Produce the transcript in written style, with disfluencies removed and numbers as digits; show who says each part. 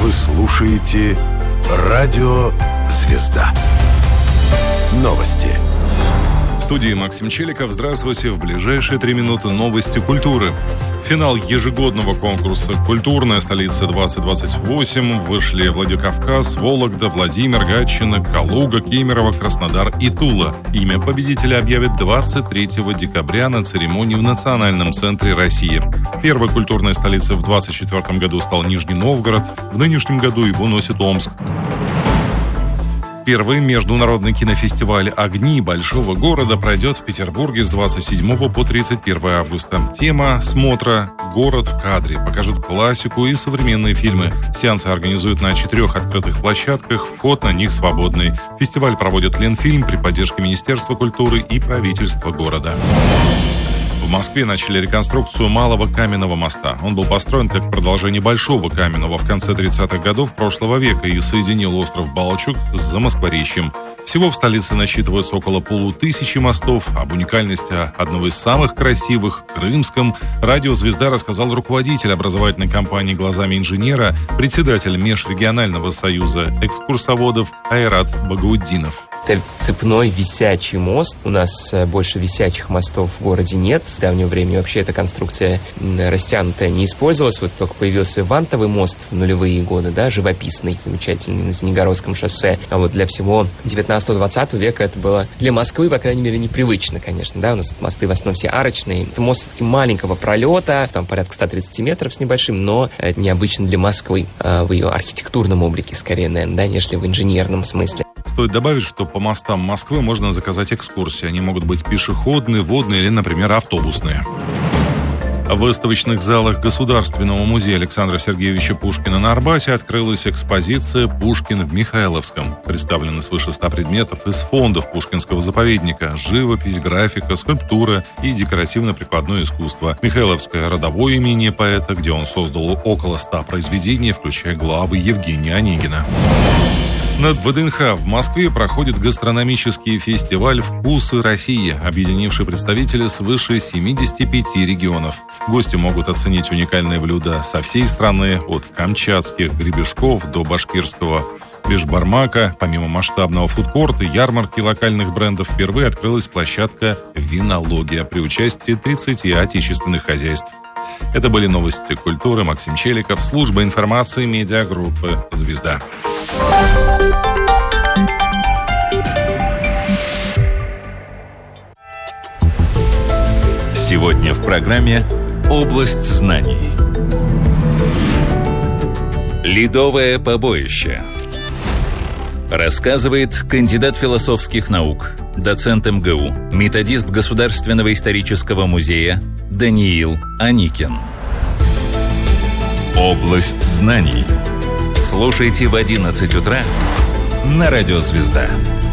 Speaker 1: Вы слушаете Радио «Звезда». Новости.
Speaker 2: В студии Максим Челиков. Здравствуйте. В ближайшие 3 минуты новости культуры. В финал ежегодного конкурса «Культурная столица-2028» вышли Владикавказ, Вологда, Владимир, Гатчина, Калуга, Кемерово, Краснодар и Тула. Имя победителя объявят 23 декабря на церемонии в Национальном центре России. Первой культурной столицей в 2024 году стал Нижний Новгород. В нынешнем году его носит Омск. Первый международный кинофестиваль «Огни большого города» пройдет в Петербурге с 27 по 31 августа. Тема смотра «Город в кадре» покажет классику и современные фильмы. Сеансы организуют на 4 открытых площадках, вход на них свободный. Фестиваль проводит Ленфильм при поддержке Министерства культуры и правительства города. В Москве начали реконструкцию Малого каменного моста. Он был построен как продолжение Большого каменного в конце 30-х годов прошлого века и соединил остров Балчуг с Замоскворечьем. Всего в столице насчитывается около 500 мостов. Об уникальности одного из самых красивых, Крымском, радио «Звезда» рассказал руководитель образовательной компании «Глазами инженера», председатель Межрегионального союза экскурсоводов Айрат Багаутдинов.
Speaker 3: Это цепной висячий мост. У нас больше висячих мостов в городе нет. В давнее время вообще эта конструкция растянутая не использовалась. Вот только появился вантовый мост в нулевые годы, да, живописный, замечательный, на Звенигородском шоссе. А вот для всего 19-20 века это было для Москвы, по крайней мере, непривычно, конечно, да. У нас мосты в основном все арочные. Это мост все-таки маленького пролета, там порядка 130 метров с небольшим, но это необычно для Москвы в ее архитектурном облике, скорее, наверное, да, нежели в инженерном смысле.
Speaker 2: Стоит добавить, что по мостам Москвы можно заказать экскурсии. Они могут быть пешеходные, водные или, например, автобусные. В выставочных залах Государственного музея Александра Сергеевича Пушкина на Арбате открылась экспозиция «Пушкин в Михайловском». Представлены свыше 100 предметов из фондов Пушкинского заповедника: живопись, графика, скульптура и декоративно-прикладное искусство. Михайловское — родовое имение поэта, где он создал около 100 произведений, включая главы Евгения Онегина. Над ВДНХ в Москве проходит гастрономический фестиваль «Вкусы России», объединивший представителей свыше 75 регионов. Гости могут оценить уникальные блюда со всей страны, от камчатских гребешков до башкирского бешбармака. Помимо масштабного фудкорта и ярмарки локальных брендов, впервые открылась площадка «Винология» при участии 30 отечественных хозяйств. Это были новости культуры. Максим Челиков, служба информации медиагруппы «Звезда».
Speaker 4: Сегодня в программе «Область знаний». Ледовое побоище. Рассказывает кандидат философских наук, доцент МГУ, методист Государственного исторического музея Даниил Аникин. Область знаний. Слушайте в 11 утра на радио «Звезда».